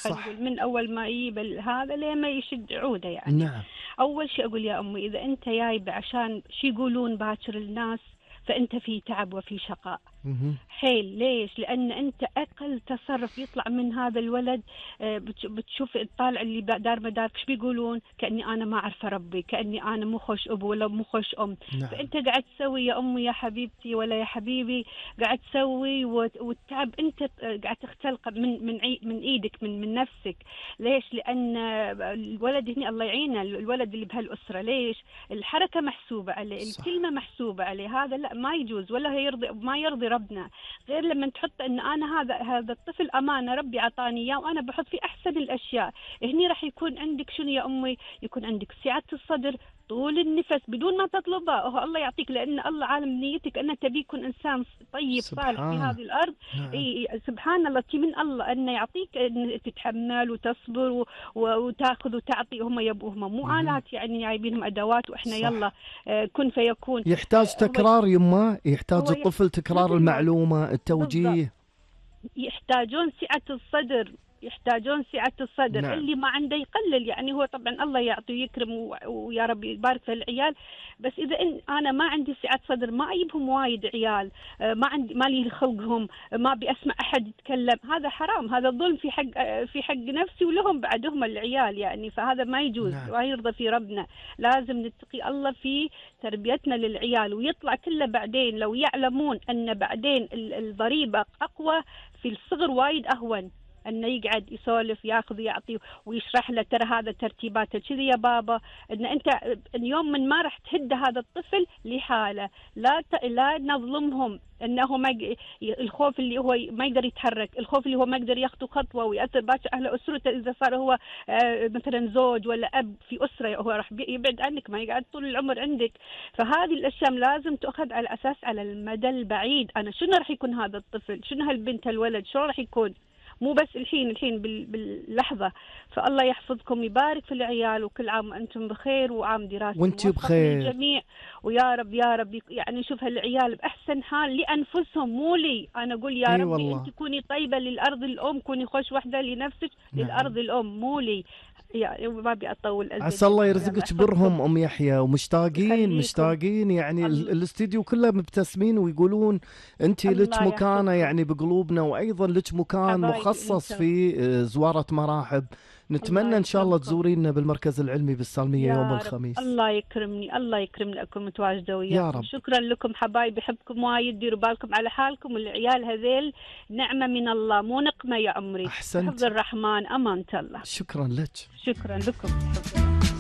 خلينا صح. نقول من اول ما يجيب هذا لين ما يشد عوده يعني. نعم. اول شيء اقول يا امي اذا انت جايب عشان شو يقولون باكر الناس، فانت في تعب وفي شقاء مهم. حيل. ليش؟ لأن أنت أقل تصرف يطلع من هذا الولد بتشوف الطالع اللي دار مدارك شو بيقولون، كأني أنا ما أعرف ربي، كأني أنا مو خوش أبو ولا مو خوش أم. نعم. فأنت قاعد تسوي يا أمي يا حبيبتي ولا يا حبيبي، قاعد تسوي والتعب أنت قاعد تختلق من إيدك من نفسك. ليش؟ لأن الولد هنا الله يعينه، الولد اللي بهالأسرة ليش؟ الحركة محسوبة عليه، صح. الكلمة محسوبة عليه، هذا لا ما يجوز ولا يرضي، ما يرضي ربنا. غير لما تحط ان انا هذا الطفل امانه ربي اعطاني اياه وانا بحط فيه احسن الاشياء، هني راح يكون عندك شنو يا امي؟ يكون عندك سعه الصدر، طول النفس بدون ما تطلبه، هو الله يعطيك، لان الله عالم نيتك ان تبي يكون انسان طيب صالح في سبحان. هذه الارض. نعم. سبحان الله، تي من الله انه يعطيك ان تتحمل وتصبر وتاخذ وتعطي. هم يبوهم مو مهم. آلات يعني جايبينهم ادوات واحنا يلا صح. كن فيكون. يحتاج هو تكرار يما، يحتاج هو الطفل تكرار مثل ما قلت المعلومة، بالضبط، التوجيه. يحتاجون سعة الصدر، يحتاجون سعة الصدر. نعم. اللي ما عنده يقلل يعني، هو طبعا الله يعطي ويكرم ويا رب يبارك في العيال، بس إذا أنا ما عندي سعة صدر ما أجيبهم وايد عيال، ما عندي مالي خلقهم، ما بأسمع أحد يتكلم، هذا حرام، هذا ظلم في حق نفسي ولهم بعدهم العيال يعني. فهذا ما يجوز نعم. ولا يرضى في ربنا. لازم نتقي الله في تربيتنا للعيال، ويطلع كله بعدين لو يعلمون أن بعدين الضريبة أقوى في الصغر وايد أهون، انه يقعد يسولف ياخذ يعطي ويشرح له ترى هذا ترتيباته كذي يا بابا، ان انت اليوم من ما راح تهد هذا الطفل لحاله. لا نظلمهم، انه الخوف اللي هو ما يقدر يتحرك، الخوف اللي هو ما يقدر ياخذ خطوه وياثر باكر على اسرته، اذا صار هو مثلا زوج ولا اب في اسره، هو راح يبعد عنك، ما يقعد طول العمر عندك. فهذه الاشياء لازم تؤخذ على اساس على المدى البعيد، انا شنو راح يكون هذا الطفل، شنو هالبنت هالولد شلون راح يكون، مو بس الحين باللحظة. فالله يحفظكم، يبارك في العيال، وكل عام وأنتم بخير، وعام دراسي وانت موفق بخير. للجميع. ويا رب يا رب يعني نشوف هالعيال بأحسن حال لأنفسهم مو لي. أنا أقول يا اي ربي والله. أنت كوني طيبة للأرض الأم، كوني خوش وحدة لنفسك نعم. للأرض الأم مو لي. يعني ما أبي أطول أزيد عسى الله عليكم، يلا يرزقك يحفظكم برهم ام يحيى، ومشتاقين ويخليكم. مشتاقين يعني الله الاستديو كله مبتسمين ويقولون انت لك الله مكانه يحفظكم يعني بقلوبنا، وايضا لك مكان حبايبي مخصص أنتم. في زوارة مراحب. الله نتمنى ان شاء الله يكرمكم تزورينا بالمركز العلمي بالسالمية يوم يا رب، الخميس. الله يكرمني، الله يكرم لكم متواجدة يا وياكم. رب. شكرا لكم حبايبي، بحبكم وايد، ديروا بالكم على حالكم، والعيال هذيل نعمة من الله مو نقمة يا عمري، بحفظ احسنتي. الرحمن أمانة الله. شكرا لك. شكرا لكم.